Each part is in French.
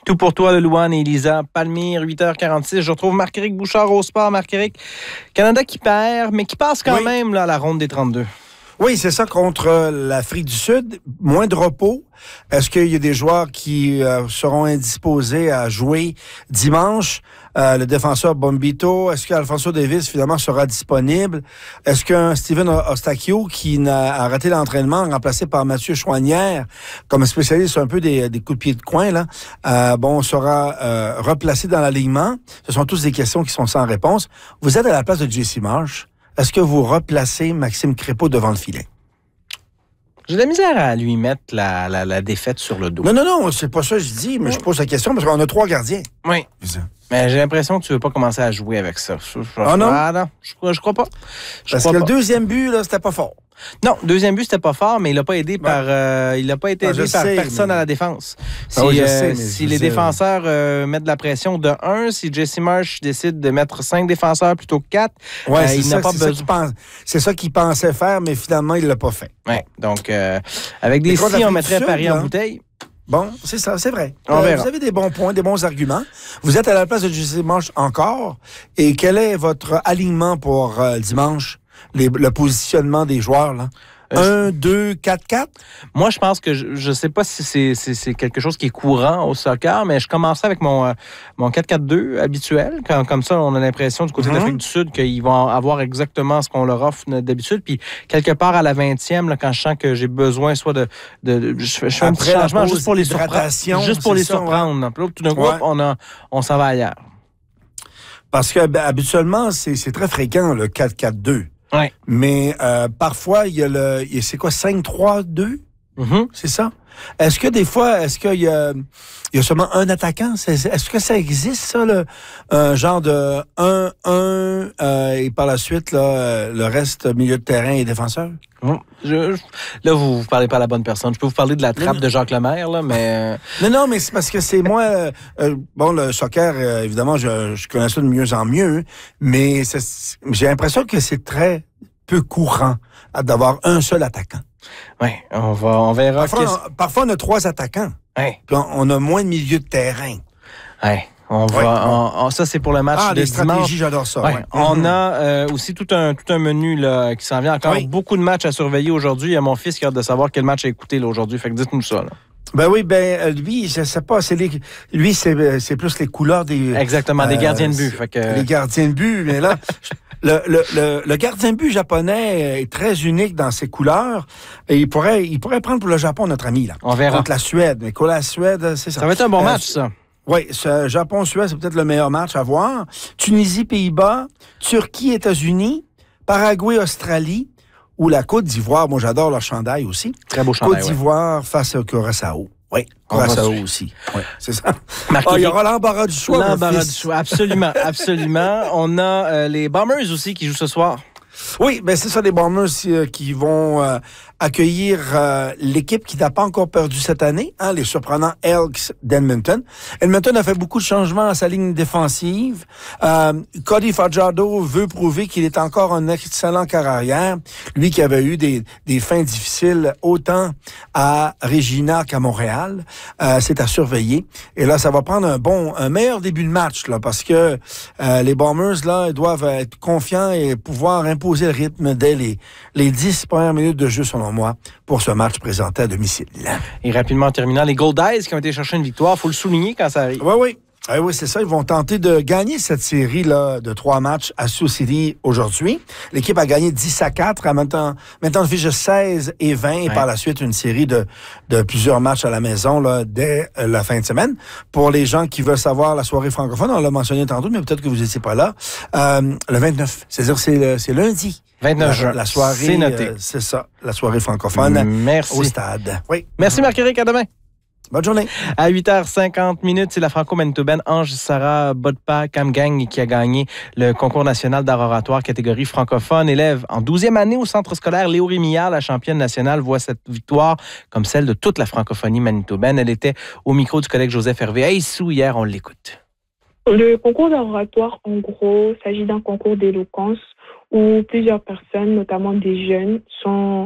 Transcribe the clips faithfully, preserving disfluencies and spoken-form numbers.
Tout pour toi, le Louane et Elisa Palmyre, huit heures quarante-six. Je retrouve Marc-Éric Bouchard au sport. Marc-Éric, Canada qui perd, mais qui passe quand oui. même là, à la ronde des trente-deux. Oui, c'est ça, contre l'Afrique du Sud. Moins de repos. Est-ce qu'il y a des joueurs qui euh, seront indisposés à jouer dimanche? Euh, le défenseur Bombito, est-ce qu'Alfonso Davies, finalement, sera disponible? Est-ce qu'un Steven Ostachio, qui a arrêté l'entraînement, remplacé par Mathieu Chouanière, comme spécialiste un peu des, des coups de pied de coin, là, euh, bon, sera euh, replacé dans l'alignement? Ce sont tous des questions qui sont sans réponse. Vous êtes à la place de J C Marsh. Est-ce que vous replacez Maxime Crépeau devant le filet? J'ai de la misère à lui mettre la, la, la défaite sur le dos. Non, non, non, c'est pas ça que je dis, mais oui. je pose la question parce qu'on a trois gardiens. Oui. Mais j'ai l'impression que tu veux pas commencer à jouer avec ça. Je, je, ah non? Ah non, je, je crois pas. Je parce crois que pas. le deuxième but, là, c'était pas fort. Non, deuxième but, c'était pas fort, mais il n'a pas aidé ouais. par euh, il n'a pas été ah, aidé par sais, personne mais... à la défense. Si, ah oui, euh, sais, si les défenseurs euh, mettent de la pression de un, si Jesse Marsh décide de mettre cinq défenseurs plutôt que quatre, ouais, euh, il n'a pas besoin. besoin. C'est ça qu'il pensait faire, mais finalement, il l'a pas fait. Oui, donc euh, avec des si, on mettrait Paris en bouteille. Bon, c'est ça, c'est vrai. On euh, vous avez des bons points, des bons arguments. Vous êtes à la place de Jesse Marsh encore. Et quel est votre alignement pour euh, dimanche? Les, le positionnement des joueurs, là? un, deux, quatre, quatre? Moi, je pense que je ne sais pas si c'est, c'est, c'est quelque chose qui est courant au soccer, mais je commencerai avec mon, euh, mon quatre quatre deux habituel. Quand, comme ça, on a l'impression du côté mm-hmm. de l'Afrique du Sud qu'ils vont avoir exactement ce qu'on leur offre d'habitude. Puis, quelque part à la vingtième, là, quand je sens que j'ai besoin soit de... de, de je, je fais un petit changement juste pour les surprendre. Juste pour les ça, surprendre. Ouais. Puis là, tout d'un coup, ouais. on, a, on s'en va ailleurs. Parce que ben, habituellement, c'est, c'est très fréquent, le quatre quatre deux. Ouais. Mais euh, parfois, il y a le... Il y a, c'est quoi, cinq trois deux? Mm-hmm. C'est ça? Est-ce que des fois, est-ce qu'il y a, il y a seulement un attaquant? C'est, est-ce que ça existe, ça, le, un genre de un un euh, et par la suite, là, le reste, milieu de terrain et défenseur? Mmh. Je, là, vous ne parlez pas à la bonne personne. Je peux vous parler de la trappe non, de Jacques Lemaire, là, mais... Non, non, mais c'est parce que c'est moi... Euh, euh, bon, le soccer, euh, évidemment, je, je connais ça de mieux en mieux, mais c'est, j'ai l'impression que c'est très peu courant d'avoir un seul attaquant. Oui, on va, on verra. Parfois, on, parfois, on a trois attaquants. Ouais. Puis on, on a moins de milieu de terrain. Oui. On va, ouais, on, on, ça, c'est pour le match ah, de les dimanche. Stratégies, j'adore ça. Ouais. Ouais. On mm-hmm. a euh, aussi tout un, tout un menu là, qui s'en vient. Encore oui. beaucoup de matchs à surveiller aujourd'hui. Il y a mon fils qui a hâte de savoir quel match a écouté là, aujourd'hui. Fait que dites-nous ça. Là. Ben oui, ben lui, je sais pas, c'est les, lui, c'est, c'est plus les couleurs des... Exactement, euh, des gardiens de but. Fait que... Les gardiens de but, mais là... Le, le, le, le gardien de but japonais est très unique dans ses couleurs. Et il pourrait, il pourrait prendre pour le Japon notre ami, là. On verra. Contre la Suède. Mais contre la Suède, c'est ça. Ça va être un bon euh, match, ça. Oui, ce Japon-Suède, c'est peut-être le meilleur match à voir. Tunisie, Pays-Bas, Turquie, États-Unis, Paraguay, Australie, ou la Côte d'Ivoire. Moi, j'adore leur chandail aussi. Très beau chandail, Côte d'Ivoire ouais. face au Curaçao. Oui, Curaçao aussi. Oui, c'est ça. Oh, il y aura l'embarras du choix. L'embarras du choix, absolument, absolument. On a euh, les Bombers aussi qui jouent ce soir. Oui, ben c'est ça, les Bombers euh, qui vont euh, accueillir euh, l'équipe qui n'a pas encore perdu cette année, hein, les surprenants Elks d'Edmonton. Edmonton a fait beaucoup de changements à sa ligne défensive. Euh, Cody Fajardo veut prouver qu'il est encore un excellent carrière. Lui qui avait eu des, des fins difficiles autant à Regina qu'à Montréal. Euh, c'est à surveiller. Et là, ça va prendre un bon, un meilleur début de match, là, parce que euh, les Bombers, là, doivent être confiants et pouvoir imposer le rythme dès les, les dix premières minutes de jeu, selon moi, pour ce match présenté à domicile. Et rapidement en terminant, les Gold Eyes qui ont été chercher une victoire, il faut le souligner quand ça arrive. Oui, oui. Ah oui, c'est ça. Ils vont tenter de gagner cette série-là de trois matchs à Sioux City aujourd'hui. L'équipe a gagné dix à quatre, à maintenant, maintenant une fiche de seize et vingt, ouais. Et par la suite, une série de, de plusieurs matchs à la maison là, dès la fin de semaine. Pour les gens qui veulent savoir la soirée francophone, on l'a mentionné tantôt, mais peut-être que vous n'étiez pas là, euh, le vingt-neuf, c'est-à-dire c'est, le, c'est lundi. vingt-neuf juin. La soirée, c'est noté. Euh, c'est ça, la soirée francophone. Merci. Au stade. Oui. Merci Marc-Éric, à demain. Bonne journée. À huit heures cinquante minutes, c'est la franco-manitobaine Ange-Sarah Bodpa-Kamgang qui a gagné le concours national d'art oratoire catégorie francophone. Élève en douzième année au centre scolaire Léo Rémillard, la championne nationale, voit cette victoire comme celle de toute la francophonie manitobaine. Elle était au micro du collègue Joseph Hervé à Issou hier, on l'écoute. Le concours d'art oratoire, en gros, s'agit d'un concours d'éloquence où plusieurs personnes, notamment des jeunes, sont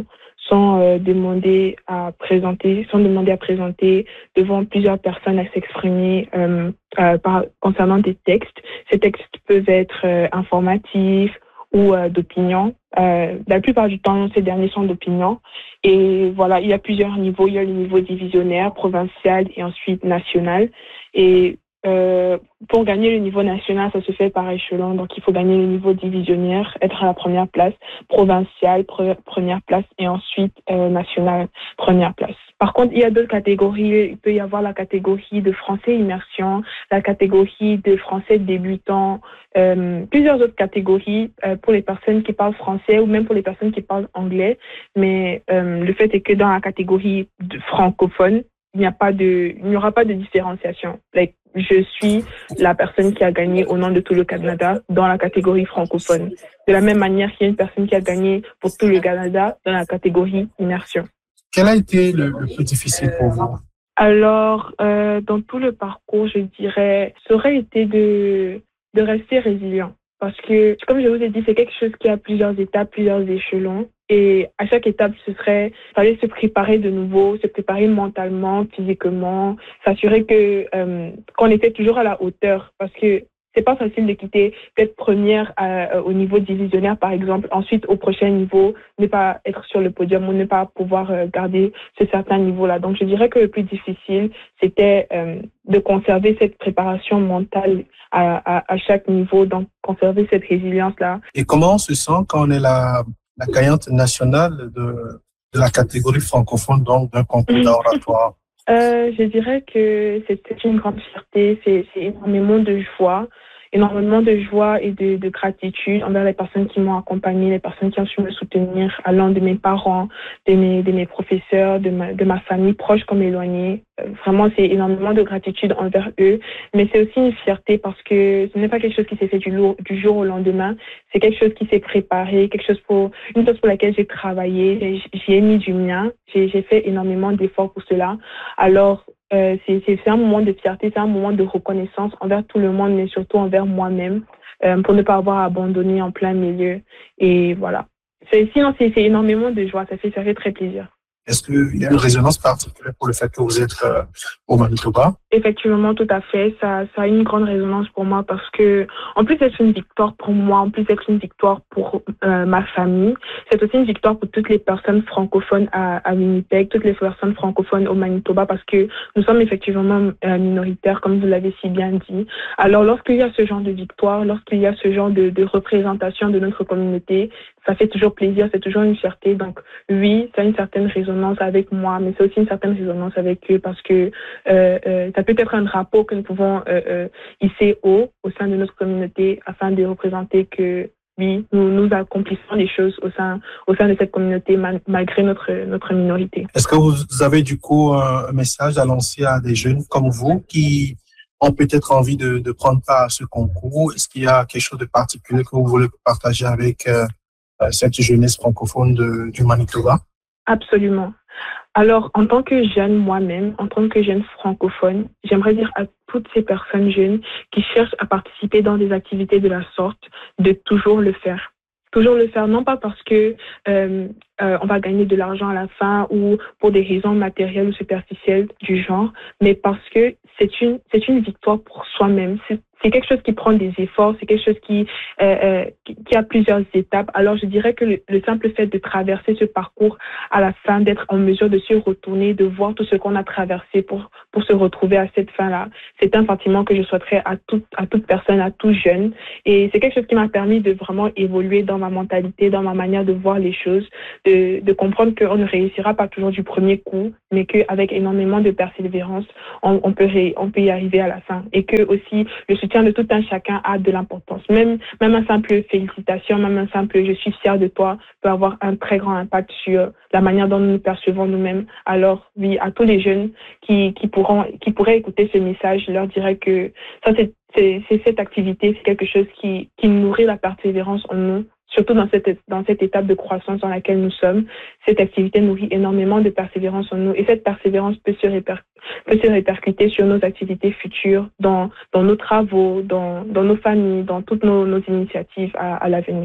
sont euh, demandés à présenter, sont demandés à présenter devant plusieurs personnes à s'exprimer euh, euh, par, concernant des textes. Ces textes peuvent être euh, informatifs ou euh, d'opinion. Euh, la plupart du temps, ces derniers sont d'opinion. Et voilà, il y a plusieurs niveaux. Il y a le niveau divisionnaire, provincial et ensuite national. Et euh, pour gagner le niveau national, ça se fait par échelon. Donc, il faut gagner le niveau divisionnaire, être à la première place, provincial, pre- première place, et ensuite euh, national, première place. Par contre, il y a d'autres catégories. Il peut y avoir la catégorie de français immersion, la catégorie de français débutant, euh, plusieurs autres catégories euh, pour les personnes qui parlent français ou même pour les personnes qui parlent anglais. Mais euh, le fait est que dans la catégorie de francophone, il n'y a pas de, il n'y aura pas de différenciation. Like, je suis la personne qui a gagné au nom de tout le Canada dans la catégorie francophone. De la même manière qu'il y a une personne qui a gagné pour tout le Canada dans la catégorie immersion. Quel a été le, le plus difficile pour vous? Alors, euh, dans tout le parcours, je dirais, ça aurait été de, de rester résilient. Parce que, comme je vous ai dit, c'est quelque chose qui a plusieurs étapes, plusieurs échelons. Et à chaque étape, ce serait, il fallait se préparer de nouveau, se préparer mentalement, physiquement, s'assurer que euh, qu'on était toujours à la hauteur. Parce que c'est pas facile de quitter peut-être première à, au niveau divisionnaire, par exemple. Ensuite, au prochain niveau, ne pas être sur le podium ou ne pas pouvoir euh, garder ce certain niveau-là. Donc, je dirais que le plus difficile, c'était euh, de conserver cette préparation mentale à, à, à chaque niveau, donc conserver cette résilience-là. Et comment on se sent quand on est la, la gagnante nationale de, de la catégorie francophone, donc d'un concours d'oratoire? Euh, je dirais que c'était une grande fierté, c'est, c'est énormément de joie, énormément de joie et de, de gratitude envers les personnes qui m'ont accompagnée, les personnes qui ont su me soutenir, allant de mes parents, de mes, de mes professeurs, de ma, de ma famille, proche comme éloignée. Vraiment, c'est énormément de gratitude envers eux, mais c'est aussi une fierté parce que ce n'est pas quelque chose qui s'est fait du, lourd, du jour au lendemain, c'est quelque chose qui s'est préparé, quelque chose pour, une chose pour laquelle j'ai travaillé, j'y ai mis du mien, j'ai, j'ai fait énormément d'efforts pour cela. Alors, euh, c'est, c'est, c'est un moment de fierté, c'est un moment de reconnaissance envers tout le monde, mais surtout envers moi-même, euh, pour ne pas avoir abandonné en plein milieu. Et voilà. C'est, sinon, c'est, c'est énormément de joie, ça fait, ça fait très plaisir. Est-ce qu'il y a une résonance particulière pour le fait que vous êtes euh, au Manitoba? Effectivement, tout à fait. Ça, ça a une grande résonance pour moi parce que, en plus d'être une victoire pour moi, en plus d'être une victoire pour euh, ma famille, c'est aussi une victoire pour toutes les personnes francophones à, à Winnipeg, toutes les personnes francophones au Manitoba parce que nous sommes effectivement euh, minoritaires, comme vous l'avez si bien dit. Alors, lorsqu'il y a ce genre de victoire, lorsqu'il y a ce genre de, de représentation de notre communauté, ça fait toujours plaisir, c'est toujours une fierté. Donc, oui, ça a une certaine résonance avec moi, mais c'est aussi une certaine résonance avec eux parce que euh, euh, ça peut être un drapeau que nous pouvons euh, euh, hisser haut au sein de notre communauté afin de représenter que oui, nous, nous accomplissons des choses au sein, au sein de cette communauté mal, malgré notre, notre minorité. Est-ce que vous avez du coup un message à lancer à des jeunes comme vous qui ont peut-être envie de, de prendre part à ce concours? Est-ce qu'il y a quelque chose de particulier que vous voulez partager avec euh, cette jeunesse francophone de, du Manitoba? Absolument. Alors, en tant que jeune moi-même, en tant que jeune francophone, j'aimerais dire à toutes ces personnes jeunes qui cherchent à participer dans des activités de la sorte, de toujours le faire. Toujours le faire, non pas parce que euh, euh, on va gagner de l'argent à la fin ou pour des raisons matérielles ou superficielles du genre, mais parce que c'est une c'est une victoire pour soi-même. C'est, c'est quelque chose qui prend des efforts, c'est quelque chose qui, euh, euh, qui, qui a plusieurs étapes. Alors, je dirais que le, le simple fait de traverser ce parcours à la fin, d'être en mesure de se retourner, de voir tout ce qu'on a traversé pour, pour se retrouver à cette fin-là, c'est un sentiment que je souhaiterais à toute, à toute personne, à tout jeune. Et c'est quelque chose qui m'a permis de vraiment évoluer dans ma mentalité, dans ma manière de voir les choses, de, de comprendre qu'on ne réussira pas toujours du premier coup, mais qu'avec énormément de persévérance, on, on, peut ré, on peut y arriver à la fin. Et que aussi, le soutien de tout un chacun a de l'importance. Même, même un simple félicitation, même un simple je suis fier de toi peut avoir un très grand impact sur la manière dont nous nous percevons nous-mêmes. Alors, oui, à tous les jeunes qui, qui, pourront, qui pourraient écouter ce message, je leur dirais que ça, c'est, c'est, c'est cette activité, c'est quelque chose qui, qui nourrit la persévérance en nous. Surtout dans cette, dans cette étape de croissance dans laquelle nous sommes, cette activité nourrit énormément de persévérance en nous. Et cette persévérance peut se, réper, peut se répercuter sur nos activités futures, dans, dans nos travaux, dans, dans nos familles, dans toutes nos, nos initiatives à, à l'avenir.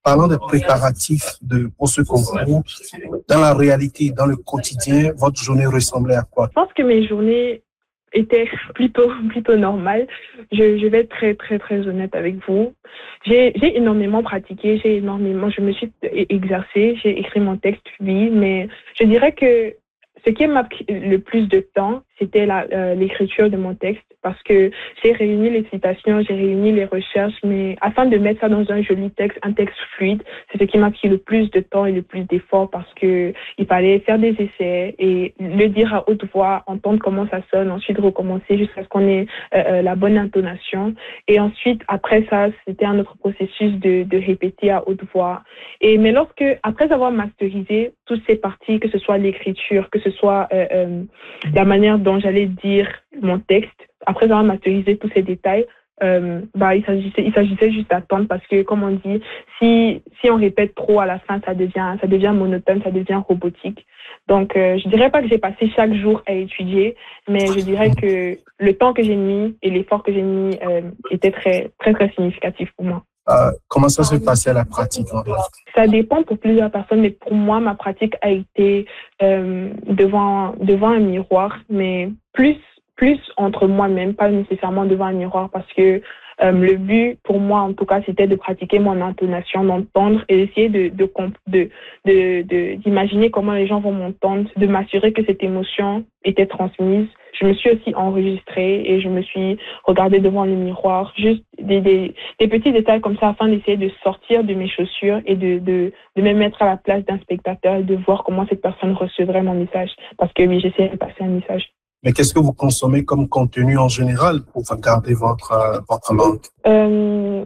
Parlant des préparatifs de, pour ce concours, dans la réalité, dans le quotidien, votre journée ressemblait à quoi? Je pense que mes journées étaient plutôt, plutôt normales. Je, je vais être très, très, très honnête avec vous. J'ai, j'ai énormément pratiqué, j'ai énormément, je me suis exercée, j'ai écrit mon texte, oui, mais je dirais que ce qui m'a pris le plus de temps, c'était la, euh, l'écriture de mon texte, parce que j'ai réuni les citations, j'ai réuni les recherches, mais afin de mettre ça dans un joli texte, un texte fluide, c'est ce qui m'a pris le plus de temps et le plus d'efforts, parce que il fallait faire des essais et le dire à haute voix, entendre comment ça sonne, ensuite recommencer jusqu'à ce qu'on ait euh, la bonne intonation. Et ensuite, après ça, c'était un autre processus de, de répéter à haute voix. Et mais lorsque, après avoir masterisé toutes ces parties, que ce soit l'écriture, que ce soit euh, euh, la manière dont j'allais dire mon texte, après avoir masterisé tous ces détails, euh, bah, il s'agissait, il s'agissait juste d'attendre, parce que, comme on dit, si, si on répète trop à la fin, ça devient, ça devient monotone, ça devient robotique. Donc, euh, je dirais pas que j'ai passé chaque jour à étudier, mais je dirais que le temps que j'ai mis et l'effort que j'ai mis euh, était très, très, très significatif pour moi. Euh, comment ça se passait à la pratique en fait? Ça dépend pour plusieurs personnes, mais pour moi, ma pratique a été euh, devant, devant un miroir, mais plus, plus entre moi-même, pas nécessairement devant un miroir, parce que euh, le but, pour moi en tout cas, c'était de pratiquer mon intonation, d'entendre et d'essayer de, de, de, de, de, d'imaginer comment les gens vont m'entendre, de m'assurer que cette émotion était transmise. Je me suis aussi enregistrée et je me suis regardée devant le miroir, juste des, des, des petits détails comme ça afin d'essayer de sortir de mes chaussures et de, de, de me mettre à la place d'un spectateur et de voir comment cette personne recevrait mon message. Parce que oui, j'essaie de passer un message. Mais qu'est-ce que vous consommez comme contenu en général pour garder votre, euh, votre langue? Euh,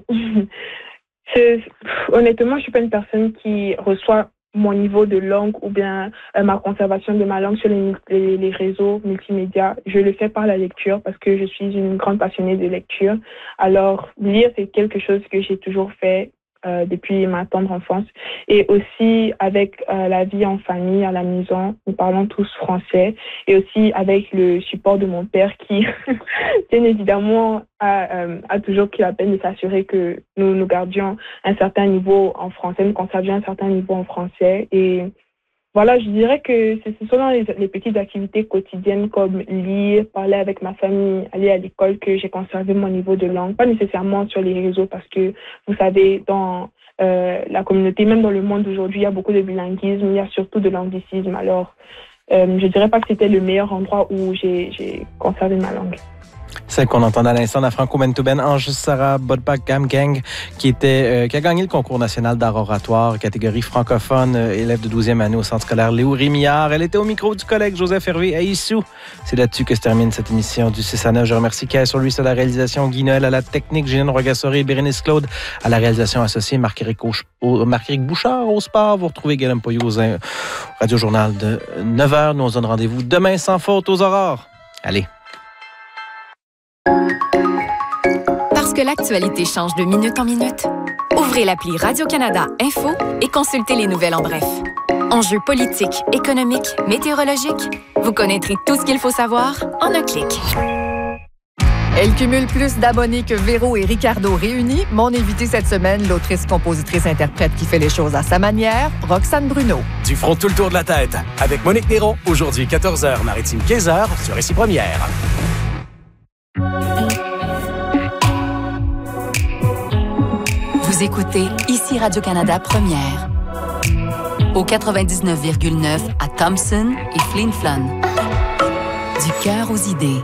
c'est, honnêtement, je suis pas une personne qui reçoit mon niveau de langue ou bien euh, ma conservation de ma langue sur les, les, les réseaux multimédia. Je le fais par la lecture parce que je suis une grande passionnée de lecture. Alors, lire, c'est quelque chose que j'ai toujours fait euh, depuis ma tendre enfance. Et aussi, avec euh, la vie en famille, à la maison, nous parlons tous français. Et aussi avec le support de mon père qui, bien évidemment, a, euh, a toujours pris la peine de s'assurer que nous nous gardions un certain niveau en français, nous conservions un certain niveau en français. Et voilà, je dirais que ce sont dans les, les petites activités quotidiennes comme lire, parler avec ma famille, aller à l'école que j'ai conservé mon niveau de langue. Pas nécessairement sur les réseaux parce que, vous savez, dans euh, la communauté, même dans le monde d'aujourd'hui, il y a beaucoup de bilinguisme, il y a surtout de l'anglicisme. Alors, euh, je dirais pas que c'était le meilleur endroit où j'ai, j'ai conservé ma langue. Celle qu'on entendait à l'instant, la Franco-Manitobaine Ange Sarah Bodpak Gamgang, qui, était, euh, qui a gagné le concours national d'art oratoire, catégorie francophone, euh, élève de douzième année au centre scolaire Léo Rémillard. Elle était au micro du collègue Joseph Hervé à Issou. C'est là-dessus que se termine cette émission du six à neuf. Je remercie Kay sur lui, sur la réalisation, Guy Noël à la technique, Gilles Rogassoré et Bérénice Claude à la réalisation associée, Marc-Éric, au, Marc-Éric Bouchard au sport. Vous retrouvez Guillaume Poyot au Radio Journal de neuf heures. Nous on se donne rendez-vous demain sans faute aux aurores. Allez. Parce que l'actualité change de minute en minute, ouvrez l'appli Radio-Canada Info et consultez les nouvelles en bref. Enjeux politiques, économiques, météorologiques, vous connaîtrez tout ce qu'il faut savoir en un clic. Elle cumule plus d'abonnés que Véro et Ricardo réunis. Mon invité cette semaine, l'autrice, compositrice, interprète qui fait les choses à sa manière, Roxane Bruno. Du front tout le tour de la tête avec Monique Néron, aujourd'hui quatorze heures, Maritime quinze heures sur Récit Première. Vous écoutez ici Radio-Canada Première. Au quatre-vingt-dix-neuf virgule neuf à Thompson et Flin Flon. Du cœur aux idées.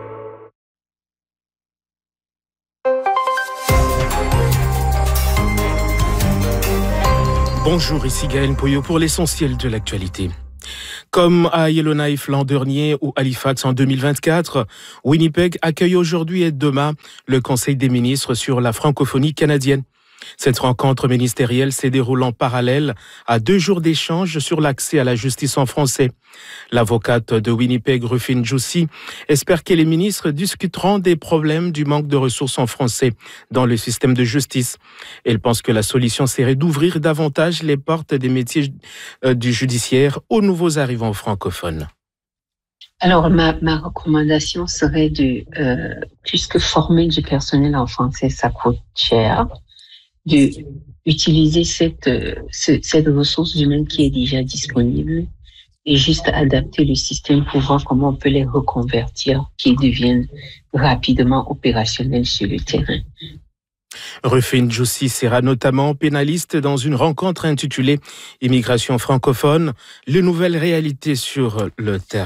Bonjour, ici Gaël Poyot pour l'essentiel de l'actualité. Comme à Yellowknife l'an dernier ou Halifax en deux mille vingt-quatre, Winnipeg accueille aujourd'hui et demain le Conseil des ministres sur la francophonie canadienne. Cette rencontre ministérielle s'est déroulée en parallèle à deux jours d'échange sur l'accès à la justice en français. L'avocate de Winnipeg, Rufine Joussi, espère que les ministres discuteront des problèmes du manque de ressources en français dans le système de justice. Elle pense que la solution serait d'ouvrir davantage les portes des métiers du judiciaire aux nouveaux arrivants francophones. Alors, ma, ma recommandation serait de, euh, plus que former du personnel en français, ça coûte cher. De utiliser cette, cette ressource humaine qui est déjà disponible et juste adapter le système pour voir comment on peut les reconvertir, qu'ils deviennent rapidement opérationnels sur le terrain. Rufin Djoussi sera notamment pénaliste dans une rencontre intitulée « Immigration francophone, les nouvelles réalités sur le terrain ».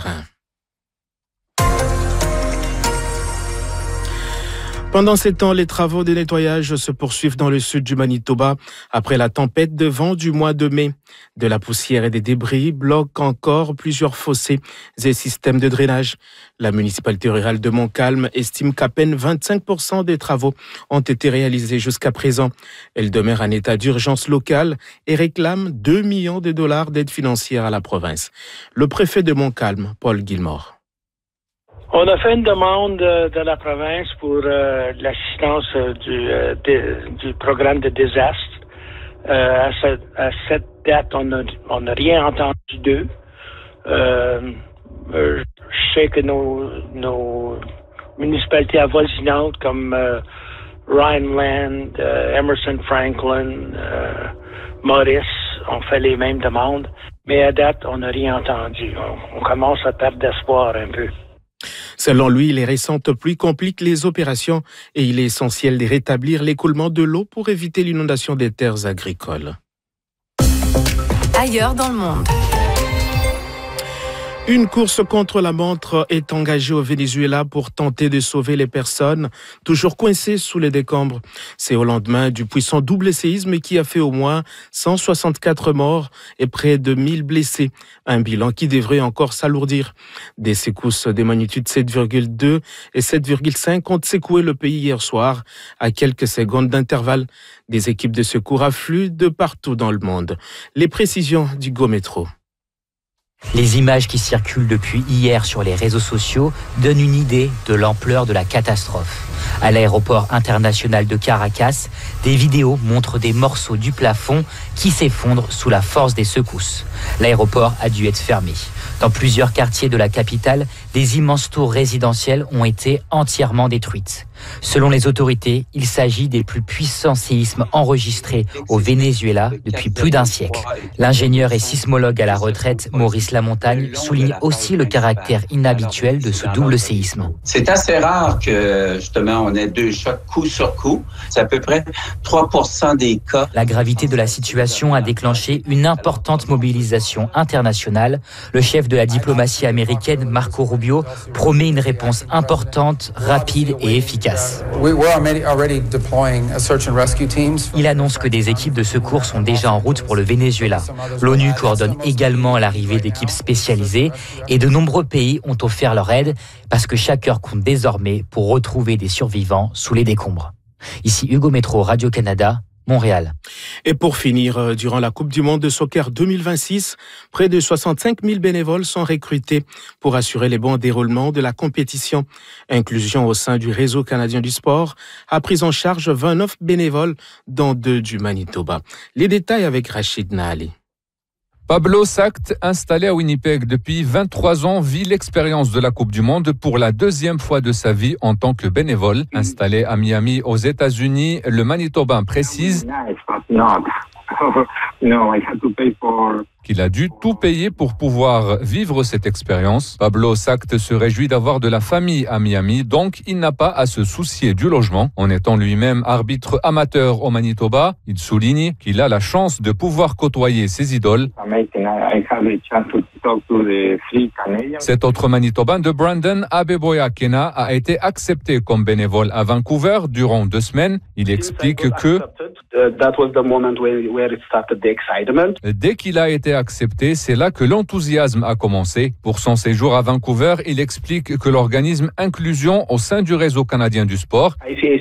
Pendant ces temps, les travaux de nettoyage se poursuivent dans le sud du Manitoba après la tempête de vent du mois de mai. De la poussière et des débris bloquent encore plusieurs fossés et systèmes de drainage. La municipalité rurale de Montcalm estime qu'à peine vingt-cinq pour cent des travaux ont été réalisés jusqu'à présent. Elle demeure en état d'urgence locale et réclame deux millions de dollars d'aide financière à la province. Le préfet de Montcalm, Paul Gilmore. On a fait une demande de la province pour euh, l'assistance du, euh, de, du programme de désastre. Euh, à, ce, à cette date, on n'a on n'a rien entendu d'eux. Euh, je sais que nos, nos municipalités avoisinantes comme euh, Rhineland, euh, Emerson Franklin, euh, Maurice ont fait les mêmes demandes. Mais à date, on n'a rien entendu. On, on commence à perdre d'espoir un peu. Selon lui, les récentes pluies compliquent les opérations et il est essentiel de rétablir l'écoulement de l'eau pour éviter l'inondation des terres agricoles. Ailleurs dans le monde. Une course contre la montre est engagée au Venezuela pour tenter de sauver les personnes toujours coincées sous les décombres. C'est au lendemain du puissant double séisme qui a fait au moins cent soixante-quatre morts et près de mille blessés. Un bilan qui devrait encore s'alourdir. Des secousses de magnitude sept virgule deux et sept virgule cinq ont secoué le pays hier soir à quelques secondes d'intervalle. Des équipes de secours affluent de partout dans le monde. Les précisions du Go Métro. Les images qui circulent depuis hier sur les réseaux sociaux donnent une idée de l'ampleur de la catastrophe. À l'aéroport international de Caracas, des vidéos montrent des morceaux du plafond qui s'effondrent sous la force des secousses. L'aéroport a dû être fermé. Dans plusieurs quartiers de la capitale, des immenses tours résidentielles ont été entièrement détruites. Selon les autorités, il s'agit des plus puissants séismes enregistrés au Venezuela depuis plus d'un siècle. L'ingénieur et sismologue à la retraite, Maurice Lamontagne, souligne aussi le caractère inhabituel de ce double séisme. C'est assez rare que, justement, on ait deux chocs coup sur coup. C'est à peu près trois pour cent des cas. La gravité de la situation a déclenché une importante mobilisation internationale. Le chef de la diplomatie américaine, Marco Rubio, promet une réponse importante, rapide et efficace. Il annonce que des équipes de secours sont déjà en route pour le Venezuela. L'ONU coordonne également l'arrivée d'équipes spécialisées et de nombreux pays ont offert leur aide parce que chaque heure compte désormais pour retrouver des survivants sous les décombres. Ici Hugo Métro, Radio-Canada, Montréal. Et pour finir, durant la Coupe du monde de soccer deux mille vingt-six, près de soixante-cinq mille bénévoles sont recrutés pour assurer les bons déroulements de la compétition. Inclusion au sein du réseau canadien du sport a pris en charge vingt-neuf bénévoles, dont deux du Manitoba. Les détails avec Rachid Nahali. Pablo Sact, installé à Winnipeg depuis vingt-trois ans, vit l'expérience de la Coupe du Monde pour la deuxième fois de sa vie en tant que bénévole. Installé à Miami, aux États-Unis, le Manitobain précise qu'il a dû tout payer pour pouvoir vivre cette expérience. Pablo Sact se réjouit d'avoir de la famille à Miami, donc il n'a pas à se soucier du logement. En étant lui-même arbitre amateur au Manitoba, il souligne qu'il a la chance de pouvoir côtoyer ses idoles. Cet autre Manitobain de Brandon, Abeboya Kena, a été accepté comme bénévole à Vancouver durant deux semaines. Il explique que dès qu'il a été accepté, c'est là que l'enthousiasme a commencé. Pour son séjour à Vancouver, il explique que l'organisme Inclusion au sein du réseau canadien du sport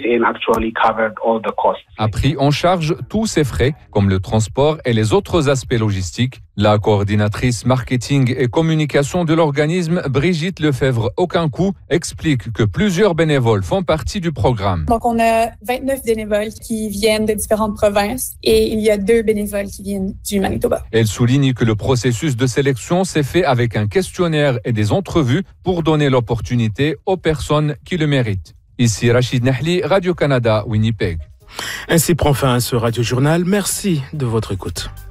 a pris en charge tous ses frais, comme le transport et les autres aspects logistiques. La coordinatrice marketing et communication de l'organisme, Brigitte Lefebvre-Aucancourt, explique que plusieurs bénévoles font partie du programme. Donc, on a vingt-neuf bénévoles qui viennent de différentes provinces et il y a deux bénévoles qui viennent du Manitoba. Elle souligne que le processus de sélection s'est fait avec un questionnaire et des entrevues pour donner l'opportunité aux personnes qui le méritent. Ici Rachid Nahli, Radio-Canada, Winnipeg. Ainsi prend fin ce Radio Journal. Merci de votre écoute.